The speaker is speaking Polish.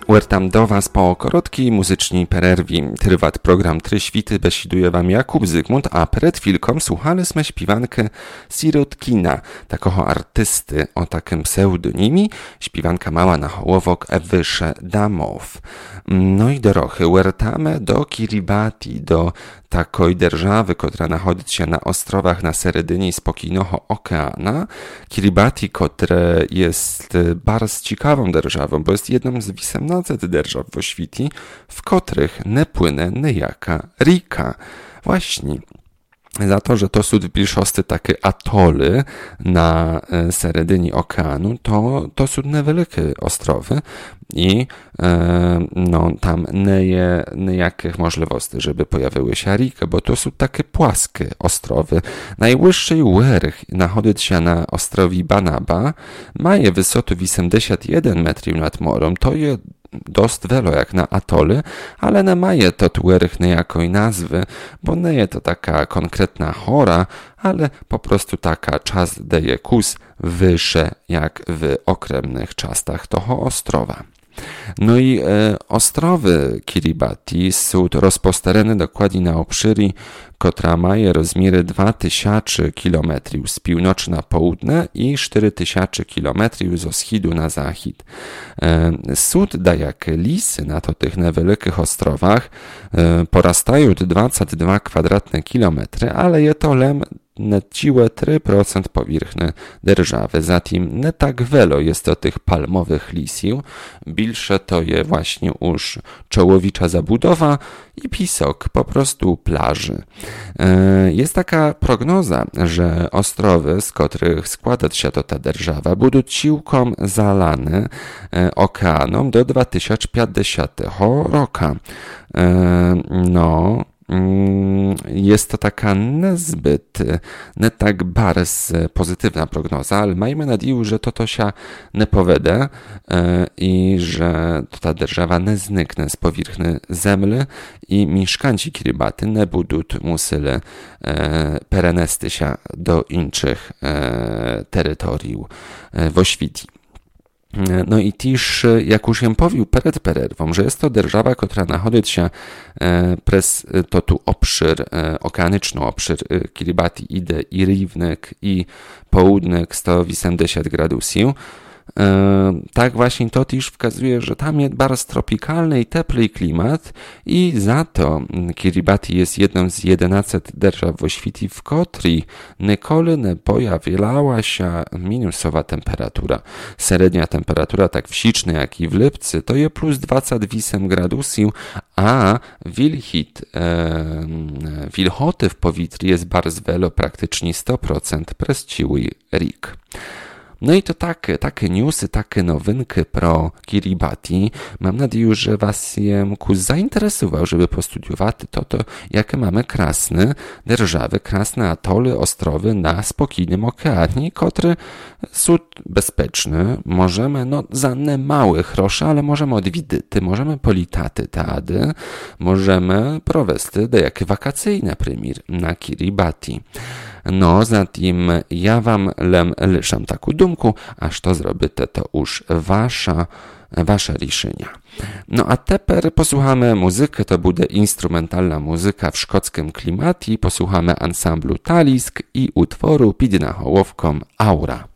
Wracam do Was po krótkiej muzycznej przerwie. Trwać program Trzy Świty besiduje Wam Jakub Zygmunt, a przed chwilką słuchaliśmy śpiewankę Sirotkina, takiego artysty o takim pseudonimie. Śpiewanka mała na hołowok Wysze Damow. No i dorochy, wracamy do Kiribati, do takiej держаwy, która znajduje się na ostrowach na seredynie spokojnego okeana. Kiribati, które jest bardzo ciekawą державą, bo jest jedną z 18 держав w świecie, w których nie płynie niejaka rieka. Właśnie. Za to, że to są bliższosty takie atoly na seredynie okeanu, to są niewielkie ostrowy i tam nie jakich możliwości, żeby pojawiły się riki, bo to są takie płaskie ostrowy. Najwyższy wyrch znajduje się na ostrowie Banaba, ma wysotę 81 metrów nad morem, to jest dość wiele jak na atoly, ale nie ma to wyrch niejakiej nazwy, bo nie jest to taka konkretna chora, ale po prostu taka czas daje kus wyższe jak w okrętnych czastach toho ostrowa. No i ostrowy Kiribati są rozposterene dokładnie na obszyri, która ma rozmiary 2000 km z północy na południe i 4000 km z wschodu na zachód. Sud dajakie lisy na tych niewielkich ostrowach porastają 22 kwadratne kilometry, ale je to neciłe 3% powierzchni держаwy. Zatem nie tak wiele jest to tych palmowych lisiów. Bilsze to je właśnie już czołowicza zabudowa i pisok, po prostu plaży. Jest taka prognoza, że ostrowy, z których składać się to ta держава, będą ciłkom zalane okeanom do 2050 roku. Jest to taka nie tak bardzo pozytywna prognoza, ale miejmy nadzieję, że to się nie powede i że ta держава nie zniknie z powierzchni ziemi i mieszkańcy Kiribati nie będą musieli przenieść się do innych terytoriów w świecie. No i też, jak już jem powił przed przerwą, że jest to держава, która znajduje się przez to tu obszar, okeanyczny obszar Kiribati, idzie i równek, i połudnek 180 gradusów. Tak właśnie to też wskazuje, że tam jest bardzo tropikalny i ciepły klimat i za to Kiribati jest jedną z 11 держав w świecie, w której nikoли nie pojawiała się minusowa temperatura. Średnia temperatura tak w sierpniu jak i w lipcu to jest plus 28 gradusów, a wilgoty w powietrzu jest bardzo wiele, praktycznie 100% przez ciły rik. No i to takie newsy, takie nowinki pro Kiribati. Mam nadzieję, że Was je zainteresował, żeby postudiować to jakie mamy krasne держаwy, krasne atoly, ostrowy na spokojnym okeanie, które są bezpieczne. Możemy, za nie małe grosze, ale możemy odwiedzić, możemy politaty tady, możemy prowieść jakie wakacyjne premier na Kiribati. No, zatem ja Wam liczę taką dumku, aż to zrobicie, to już Wasze решenia. No a teraz posłuchamy muzykę, to będzie instrumentalna muzyka w szkockim klimacie, posłuchamy ansamblu Talisk i utworu pід наголовком Aura.